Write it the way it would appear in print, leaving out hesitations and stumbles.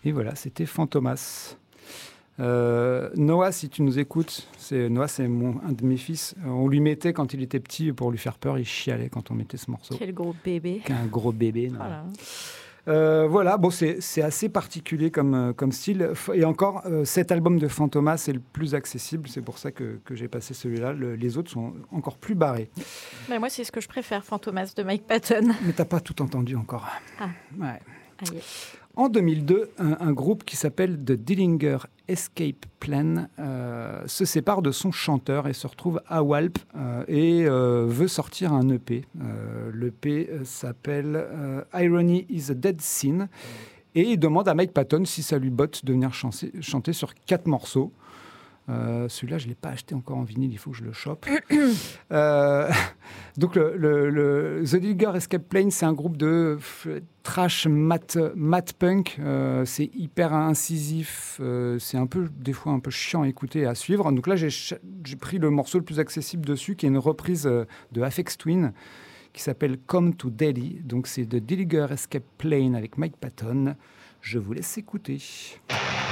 Et voilà, c'était Fantomas. Noah, si tu nous écoutes, Noah, c'est un de mes fils. On lui mettait quand il était petit pour lui faire peur. Il chialait quand on mettait ce morceau. Quel gros bébé. Un gros bébé. Voilà. Voilà, bon, c'est assez particulier comme style. Et encore, cet album de Fantomas est le plus accessible. C'est pour ça que j'ai passé celui-là. Les autres sont encore plus barrés. Mais moi, c'est ce que je préfère, Fantomas de Mike Patton. Mais t'as pas tout entendu encore. Ah. Ouais. Aïe. En 2002, un groupe qui s'appelle The Dillinger Escape Plan se sépare de son chanteur et se retrouve à Walp et veut sortir un EP. L'EP s'appelle Irony is a Dead Sin et il demande à Mike Patton si ça lui botte de venir chanter sur 4 morceaux. Celui-là, je ne l'ai pas acheté encore en vinyle, il faut que je le chope. Donc, The Dillinger Escape Plan, c'est un groupe de trash mat punk. C'est hyper incisif. C'est des fois un peu chiant à écouter et à suivre. Donc là, j'ai pris le morceau le plus accessible dessus, qui est une reprise de Aphex Twin, qui s'appelle Come to Delhi. Donc, c'est The Dillinger Escape Plan avec Mike Patton. Je vous laisse écouter.